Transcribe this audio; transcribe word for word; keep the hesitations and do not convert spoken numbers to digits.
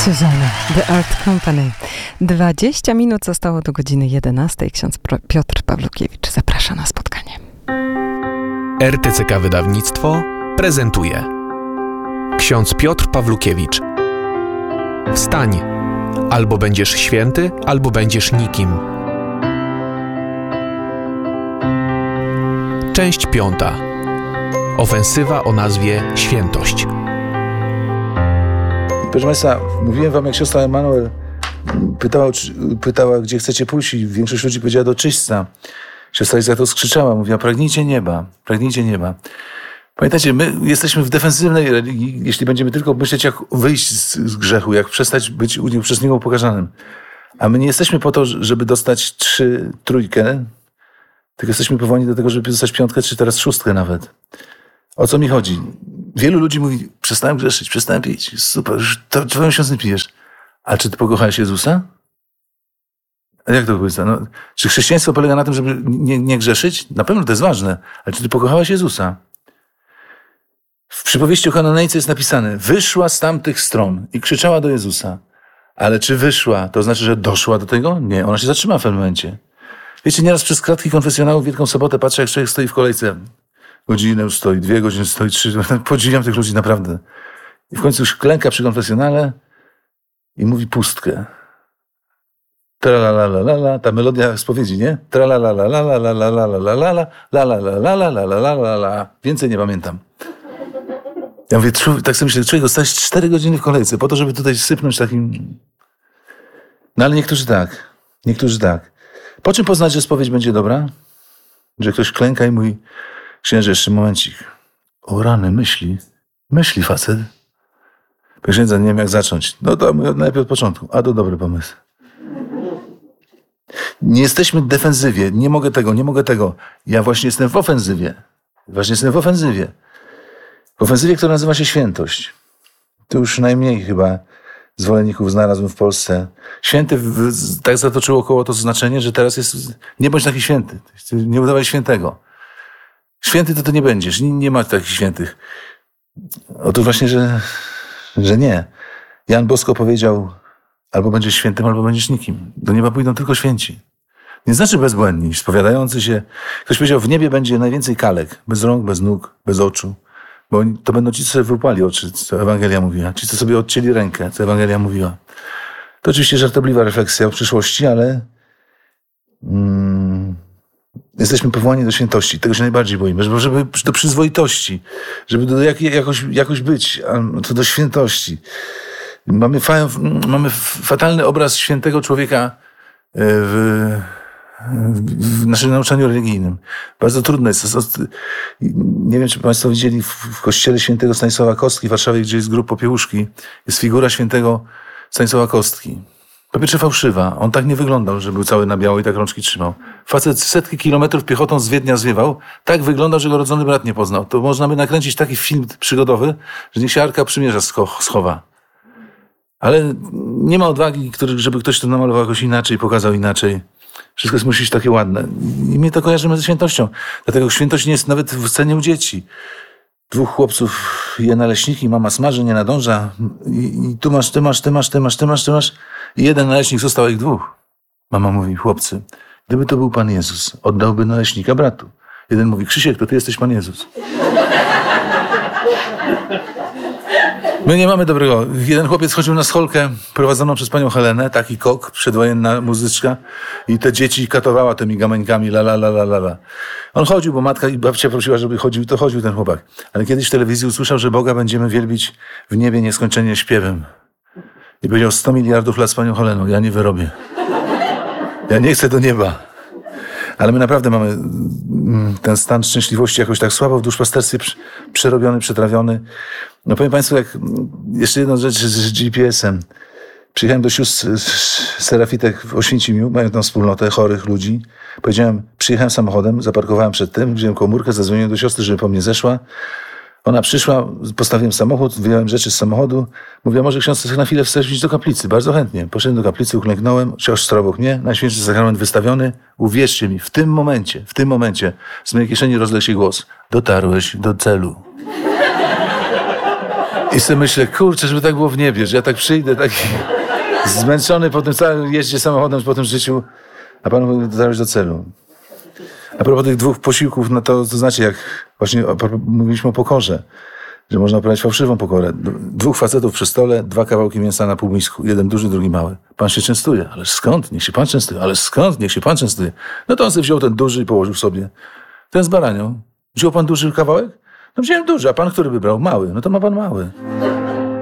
Susanna, The Art Company. dwadzieścia minut zostało do godziny jedenastej. Ksiądz Piotr Pawlukiewicz zaprasza na spotkanie. R T C K Wydawnictwo prezentuje Ksiądz Piotr Pawlukiewicz. Wstań, albo będziesz święty, albo będziesz nikim. Część piąta. Ofensywa o nazwie Świętość. Proszę Państwa, mówiłem Wam, jak siostra Emanuel pytała, pytała, gdzie chcecie pójść, i większość ludzi powiedziała do czyśćca. Siostra Iza to skrzyczała, mówiła: pragnijcie nieba, pragnijcie nieba. Pamiętajcie, my jesteśmy w defensywnej religii, jeśli będziemy tylko myśleć, jak wyjść z, z grzechu, jak przestać być przez niego upokarzanym. A my nie jesteśmy po to, żeby dostać trzy, trójkę, tylko jesteśmy powołani do tego, żeby dostać piątkę, czy teraz szóstkę nawet. O co mi chodzi? Wielu ludzi mówi: przestałem grzeszyć, przestałem pić. Super, już to dwa miesiące nie pijesz. A czy ty pokochałeś Jezusa? A jak to powiedz? No, czy chrześcijaństwo polega na tym, żeby nie, nie grzeszyć? Na pewno to jest ważne. Ale czy ty pokochałaś Jezusa? W przypowieści o Kananejce jest napisane: wyszła z tamtych stron i krzyczała do Jezusa. Ale czy wyszła, to znaczy, że doszła do tego? Nie, ona się zatrzymała w pewnym momencie. Wiecie, nieraz przez kratki konfesjonału w Wielką Sobotę patrzę, jak człowiek stoi w kolejce. Godzinę stoi, dwie godziny stoi, trzy. Podziwiam tych ludzi naprawdę. I w końcu już klęka przy konfesjonale i mówi pustkę. Tralalalala, ta melodia spowiedzi, nie? Tralalalalalalalalalala, więcej nie pamiętam. Ja mówię, tak sobie myślę, człowiek dostałeś cztery godziny w kolejce po to, żeby tutaj sypnąć takim... No ale niektórzy tak, niektórzy tak. Po czym poznać, że spowiedź będzie dobra? Że ktoś klęka i mówi: księże, jeszcze momencik. O rany, myśli. Myśli facet. Księdza, nie wiem jak zacząć. No to najpierw od początku. A to dobry pomysł. Nie jesteśmy w defensywie. Nie mogę tego, nie mogę tego. Ja właśnie jestem w ofensywie. Właśnie jestem w ofensywie. W ofensywie, która nazywa się świętość. Tu już najmniej chyba zwolenników znalazłem w Polsce. Święty w, tak zatoczyło koło to znaczenie, że teraz jest: nie bądź taki święty. Nie udawaj świętego. Święty to ty nie będziesz. Nie, nie ma takich świętych. Otóż właśnie, że, że nie. Jan Bosko powiedział: albo będziesz świętym, albo będziesz nikim. Do nieba pójdą tylko święci. Nie znaczy bezbłędni, spowiadający się. Ktoś powiedział: w niebie będzie najwięcej kalek. Bez rąk, bez nóg, bez oczu. Bo to będą ci, co sobie wypali oczy, co Ewangelia mówiła. Ci, co sobie odcięli rękę, co Ewangelia mówiła. To oczywiście żartobliwa refleksja o przyszłości, ale mm, jesteśmy powołani do świętości. Tego się najbardziej boimy. Żeby, żeby do przyzwoitości. Żeby do jak, jakoś, jakoś być. To do świętości. Mamy, fa, mamy fatalny obraz świętego człowieka w, w naszym nauczaniu religijnym. Bardzo trudne jest. Nie wiem, czy Państwo widzieli, w kościele świętego Stanisława Kostki w Warszawie, gdzie jest grób Popiełuszki, jest figura świętego Stanisława Kostki. Po pierwsze fałszywa. On tak nie wyglądał, że był cały na biało i tak rączki trzymał. Facet setki kilometrów piechotą z Wiednia zwiewał. Tak wyglądał, że go rodzony brat nie poznał. To można by nakręcić taki film przygodowy, że niech się Arka Przymierza schowa. Ale nie ma odwagi, żeby ktoś to namalował jakoś inaczej, pokazał inaczej. Wszystko jest musi być takie ładne. I my to kojarzymy ze świętością. Dlatego świętość nie jest nawet w scenie u dzieci. Dwóch chłopców je naleśniki, mama smaży, nie nadąża. I, i tu masz, ty masz, ty masz, ty masz, ty masz, ty masz. I jeden naleśnik, został ich dwóch. Mama mówi: chłopcy, gdyby to był Pan Jezus, oddałby naleśnika bratu. Jeden mówi: Krzysiek, to ty jesteś Pan Jezus. My nie mamy dobrego. Jeden chłopiec chodził na scholkę prowadzoną przez panią Helenę, taki kok, przedwojenna muzyczka, i te dzieci katowała tymi gamańkami, la la la la la. On chodził, bo matka i babcia prosiła, żeby chodził, to chodził ten chłopak. Ale kiedyś w telewizji usłyszał, że Boga będziemy wielbić w niebie nieskończenie śpiewem. I powiedział: sto miliardów lat z panią Heleną, ja nie wyrobię. Ja nie chcę do nieba. Ale my naprawdę mamy ten stan szczęśliwości jakoś tak słabo w duszpasterstwie przerobiony, przetrawiony. No powiem Państwu, jak jeszcze jedną rzecz z G P S-em. Przyjechałem do sióstr Serafitek w Oświęcimiu, mają tam wspólnotę chorych ludzi. Powiedziałem, przyjechałem samochodem, zaparkowałem przed tym, wziąłem komórkę, zadzwoniłem do siostry, żeby po mnie zeszła. Ona przyszła, postawiłem samochód, wyjąłem rzeczy z samochodu. Mówię: może ksiądz chce na chwilę wstąpić do kaplicy? Bardzo chętnie. Poszedłem do kaplicy, uklęknąłem, ksiądz obok mnie, Najświętszy Sakrament wystawiony. Uwierzcie mi, w tym momencie, w tym momencie z mojej kieszeni rozległ się głos: dotarłeś do celu. I sobie myślę, kurczę, żeby tak było w niebie, że ja tak przyjdę, taki zmęczony po tym całym jeździe samochodem, po tym życiu, a Pan mówi, dotarłeś do celu. A propos tych dwóch posiłków, no to, to znaczy, jak właśnie mówiliśmy o pokorze, że można uprawiać fałszywą pokorę. Dwóch facetów przy stole, dwa kawałki mięsa na półmisku. Jeden duży, drugi mały. Pan się częstuje. Ale skąd? Niech się Pan częstuje. Ale skąd? Niech się Pan częstuje. No to on sobie wziął ten duży i położył sobie. Ten z baranią. Wziął Pan duży kawałek? No wziąłem duży, a Pan, który wybrał? Mały. No to ma Pan mały.